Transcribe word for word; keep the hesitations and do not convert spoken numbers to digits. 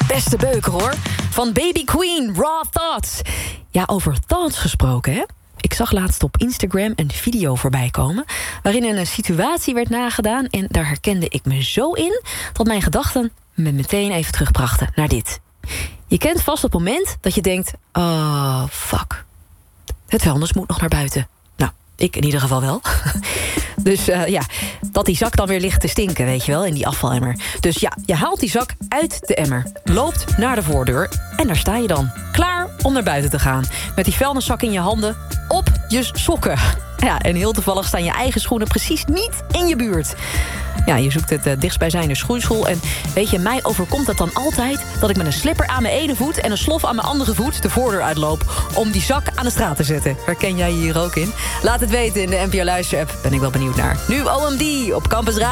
beste beuker, hoor. Van Baby Queen, Raw Thoughts. Ja, over thoughts gesproken, hè? Ik zag laatst op Instagram een video voorbij komen waarin een situatie werd nagedaan en daar herkende ik me zo in dat mijn gedachten me meteen even terugbrachten naar dit. Je kent vast het moment dat je denkt, oh, fuck. Het vuilnis moet nog naar buiten. Nou, ik in ieder geval wel. Dus uh, ja, dat die zak dan weer ligt te stinken, weet je wel, in die afvalemmer. Dus ja, je haalt die zak uit de emmer, loopt naar de voordeur en daar sta je dan. Klaar om naar buiten te gaan. Met die vuilniszak in je handen, op je sokken. Ja, en heel toevallig staan je eigen schoenen precies niet in je buurt. Ja, je zoekt het uh, dichtstbijzijnde schoeischool. En weet je, mij overkomt het dan altijd dat ik met een slipper aan mijn ene voet en een slof aan mijn andere voet de voordeur uitloop om die zak aan de straat te zetten. Herken jij je hier ook in? Laat het weten in de N P O Luister-app. Ben ik wel benieuwd naar. Nu O M D op Campus Radio.